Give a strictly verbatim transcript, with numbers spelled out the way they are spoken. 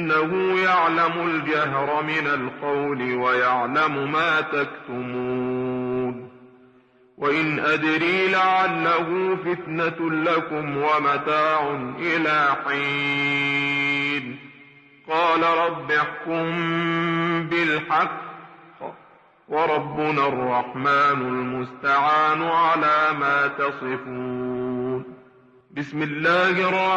إنه يعلم الجهر من القول ويعلم ما تكتمون وإن أدري لعله فتنة لكم ومتاع إلى حين قال رب احكم بالحق وربنا الرحمن المستعان على ما تصفون. بسم الله الرحمن